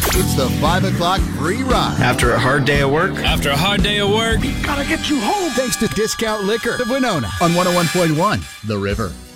It's the 5 o'clock free ride. After a hard day of work? After a hard day of work? Gotta get you home. Thanks to Discount Liquor of Winona on 101.1 The River.